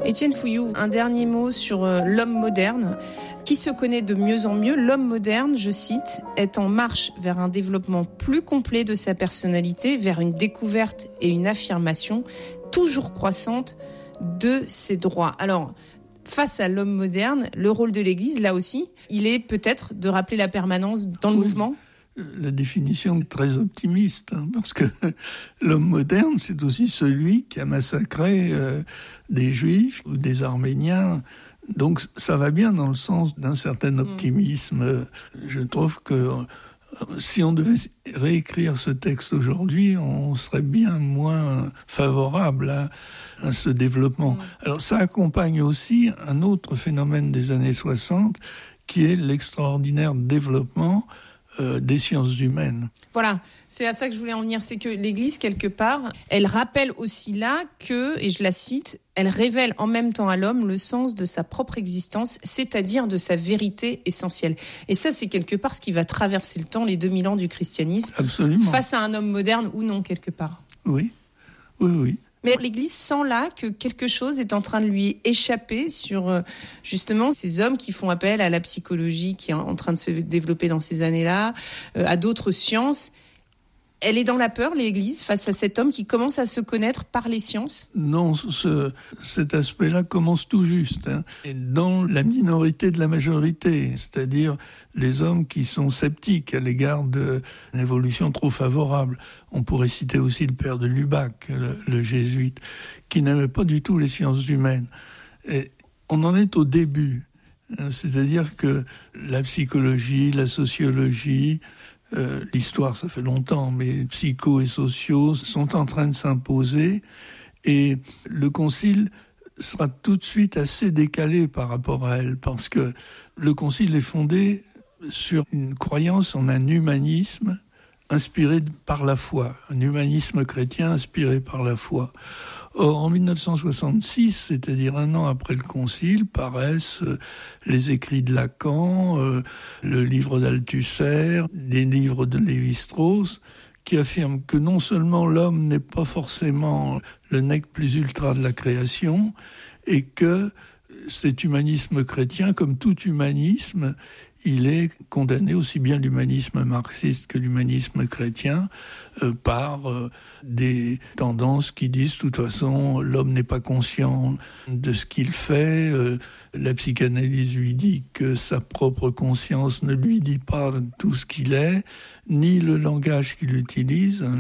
Étienne Fouilloux, un dernier mot sur l'homme moderne qui se connaît de mieux en mieux. L'homme moderne, je cite, est en marche vers un développement plus complet de sa personnalité, vers une découverte et une affirmation toujours croissante de ses droits. Alors, face à l'homme moderne, le rôle de l'Église, là aussi, il est peut-être de rappeler la permanence dans le mouvement. La définition est très optimiste, parce que l'homme moderne, c'est aussi celui qui a massacré des Juifs ou des Arméniens. Donc ça va bien dans le sens d'un certain optimisme. Je trouve que si on devait réécrire ce texte aujourd'hui, on serait bien moins favorable à ce développement. Alors ça accompagne aussi un autre phénomène des années 60, qui est l'extraordinaire développement des sciences humaines. Voilà, c'est à ça que je voulais en venir, c'est que l'Église, quelque part, elle rappelle aussi là que, et je la cite, elle révèle en même temps à l'homme le sens de sa propre existence, c'est-à-dire de sa vérité essentielle. Et ça, c'est quelque part ce qui va traverser le temps, les 2000 ans du christianisme. Absolument. Face à un homme moderne ou non, quelque part. Oui, oui, oui. Mais l'Église sent là que quelque chose est en train de lui échapper sur justement ces hommes qui font appel à la psychologie qui est en train de se développer dans ces années-là, à d'autres sciences. Elle est dans la peur, l'Église, face à cet homme qui commence à se connaître par les sciences ? Non, cet aspect-là commence tout juste. Et dans la minorité de la majorité, c'est-à-dire les hommes qui sont sceptiques à l'égard d'une évolution trop favorable. On pourrait citer aussi le père de Lubac, le jésuite, qui n'aimait pas du tout les sciences humaines. Et on en est au début. C'est-à-dire que la psychologie, la sociologie, l'histoire, ça fait longtemps, mais psycho et sociaux sont en train de s'imposer et le concile sera tout de suite assez décalé par rapport à elle, parce que le concile est fondé sur une croyance en un humanisme inspiré par la foi, un humanisme chrétien inspiré par la foi. Or, en 1966, c'est-à-dire un an après le concile, paraissent les écrits de Lacan, le livre d'Althusser, les livres de Lévi-Strauss, qui affirment que non seulement l'homme n'est pas forcément le nec plus ultra de la création, et que cet humanisme chrétien, comme tout humanisme, il est condamné, aussi bien l'humanisme marxiste que l'humanisme chrétien, par des tendances qui disent de toute façon l'homme n'est pas conscient de ce qu'il fait, la psychanalyse lui dit que sa propre conscience ne lui dit pas tout ce qu'il est, ni le langage qu'il utilise.